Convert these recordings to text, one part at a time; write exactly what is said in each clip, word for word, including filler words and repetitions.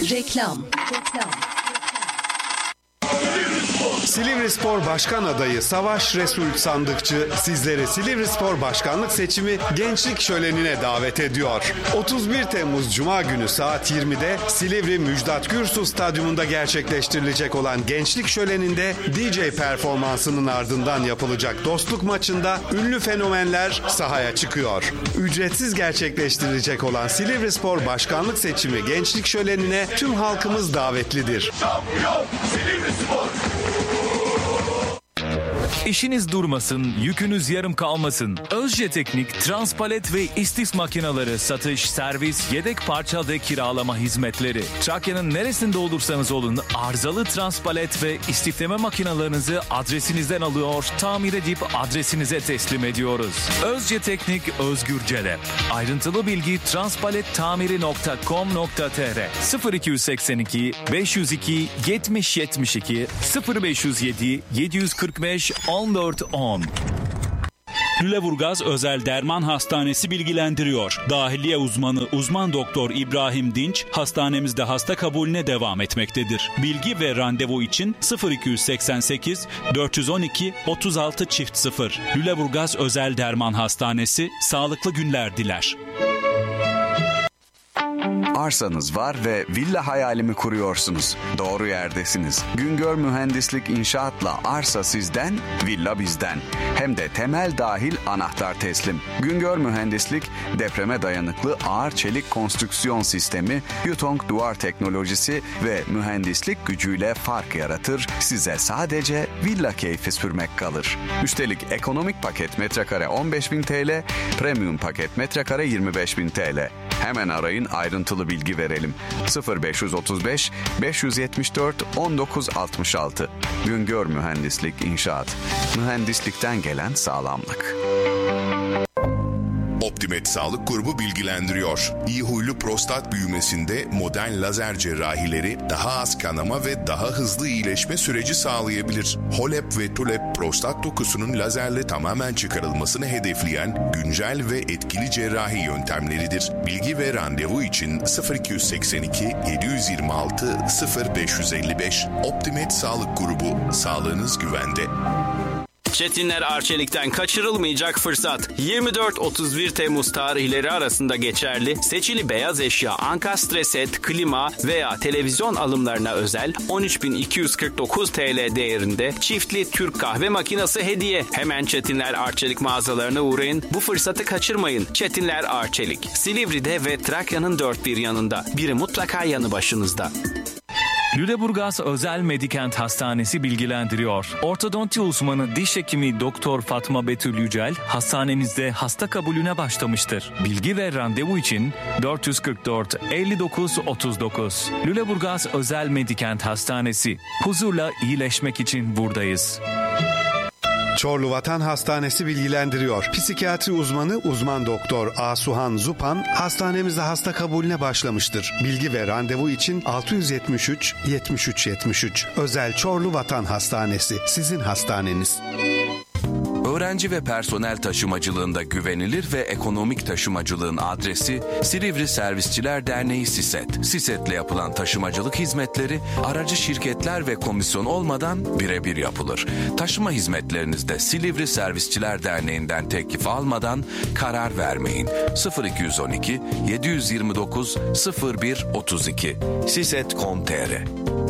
Reklam. Reklam. Silivrispor Başkan Adayı Savaş Resul Sandıkçı sizleri Silivrispor Başkanlık Seçimi Gençlik Şöleni'ne davet ediyor. otuz bir Temmuz Cuma günü saat yirmide Silivri Müjdat Gürsu Stadyumunda gerçekleştirilecek olan Gençlik Şöleni'nde D J performansının ardından yapılacak dostluk maçında ünlü fenomenler sahaya çıkıyor. Ücretsiz gerçekleştirilecek olan Silivrispor Başkanlık Seçimi Gençlik Şöleni'ne tüm halkımız davetlidir. Şampiyon Silivrispor. İşiniz durmasın, yükünüz yarım kalmasın. Özce Teknik, transpalet ve istis makineleri satış, servis, yedek parça ve kiralama hizmetleri. Trakya'nın neresinde olursanız olun arızalı transpalet ve istifleme makinalarınızı adresinizden alıyor, tamir edip adresinize teslim ediyoruz. Özce Teknik Özgür Celep. Ayrıntılı bilgi transpalettamiri nokta com nokta tr sıfır iki seksen iki beş yüz iki yetmiş yetmiş iki sıfır beş yüz yedi yedi yüz kırk beş on dört on. Lüleburgaz Özel Derman Hastanesi bilgilendiriyor. Dahiliye uzmanı uzman doktor İbrahim Dinç hastanemizde hasta kabulüne devam etmektedir. Bilgi ve randevu için sıfır iki seksen sekiz dört yüz on iki otuz altı çift sıfır. Lüleburgaz Özel Derman Hastanesi sağlıklı günler diler. Arsanız var ve villa hayalimi kuruyorsunuz. Doğru yerdesiniz. Güngör Mühendislik İnşaat'la arsa sizden, villa bizden. Hem de temel dahil anahtar teslim. Güngör Mühendislik, depreme dayanıklı ağır çelik konstrüksiyon sistemi, Yutong duvar teknolojisi ve mühendislik gücüyle fark yaratır. Size sadece villa keyfi sürmek kalır. Üstelik ekonomik paket metrekare on beş bin TL, premium paket metrekare yirmi beş bin TL. Hemen arayın, ayrıntılı bilgi verelim. sıfır beş otuz beş beş yüz yetmiş dört on dokuz altmış altı. Güngör Mühendislik İnşaat. Mühendislikten gelen sağlamlık. Optimet Sağlık Grubu bilgilendiriyor. İyi huylu prostat büyümesinde modern lazer cerrahileri daha az kanama ve daha hızlı iyileşme süreci sağlayabilir. Holep ve Tulep prostat dokusunun lazerle tamamen çıkarılmasını hedefleyen güncel ve etkili cerrahi yöntemleridir. Bilgi ve randevu için sıfır iki seksen iki yedi yüz yirmi altı sıfır beş yüz elli beş. Optimet Sağlık Grubu. Sağlığınız güvende. Çetinler Arçelik'ten kaçırılmayacak fırsat. yirmi dört otuz bir Temmuz tarihleri arasında geçerli. Seçili beyaz eşya, ankastre set, klima veya televizyon alımlarına özel on üç bin iki yüz kırk dokuz TL değerinde çiftli Türk kahve makinesi hediye. Hemen Çetinler Arçelik mağazalarına uğrayın. Bu fırsatı kaçırmayın. Çetinler Arçelik. Silivri'de ve Trakya'nın dört bir yanında. Biri mutlaka yanı başınızda. Lüleburgaz Özel Medikent Hastanesi bilgilendiriyor. Ortodonti uzmanı diş hekimi Doktor Fatma Betül Yücel hastanemizde hasta kabulüne başlamıştır. Bilgi ve randevu için dört yüz kırk dört elli dokuz otuz dokuz. Lüleburgaz Özel Medikent Hastanesi. Huzurla iyileşmek için buradayız. Çorlu Vatan Hastanesi bilgilendiriyor. Psikiyatri uzmanı uzman doktor Asuhan Zupan hastanemizde hasta kabulüne başlamıştır. Bilgi ve randevu için altı yüz yetmiş üç yetmiş üç yetmiş üç. Özel Çorlu Vatan Hastanesi. Sizin hastaneniz. Öğrenci ve personel taşımacılığında güvenilir ve ekonomik taşımacılığın adresi Silivri Servisçiler Derneği SİSET. SİSET'le yapılan taşımacılık hizmetleri aracı şirketler ve komisyon olmadan birebir yapılır. Taşıma hizmetlerinizde Silivri Servisçiler Derneği'nden teklif almadan karar vermeyin. sıfır iki on iki yedi yüz yirmi dokuz sıfır bir otuz iki siset nokta com nokta tr.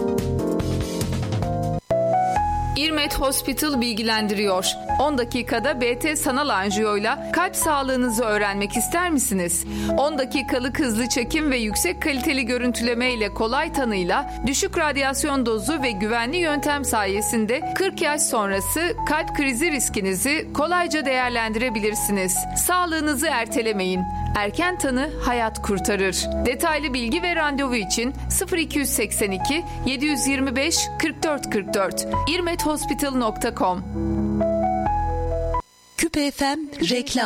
İrmet Hospital bilgilendiriyor. on dakikada B T sanal anjiyoyla kalp sağlığınızı öğrenmek ister misiniz? on dakikalık hızlı çekim ve yüksek kaliteli görüntüleme ile kolay tanıyla düşük radyasyon dozu ve güvenli yöntem sayesinde kırk yaş sonrası kalp krizi riskinizi kolayca değerlendirebilirsiniz. Sağlığınızı ertelemeyin. Erken tanı hayat kurtarır. Detaylı bilgi ve randevu için sıfır iki seksen iki yedi yüz yirmi beş kırk dört kırk dört irmet hospital nokta com. Küpe F M reklam.